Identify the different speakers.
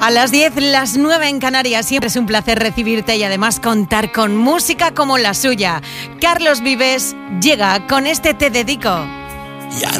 Speaker 1: A las 10, las 9 en Canarias. Siempre es un placer recibirte y además contar con música como la suya. Carlos Vives llega con este Te Dedico.
Speaker 2: Ya